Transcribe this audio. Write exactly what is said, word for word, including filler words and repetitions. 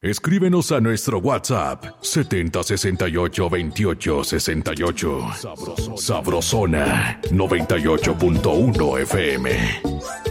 Escríbenos a nuestro WhatsApp setenta sesenta y ocho veintiocho sesenta y ocho. Sabrosona noventa y ocho punto uno F M.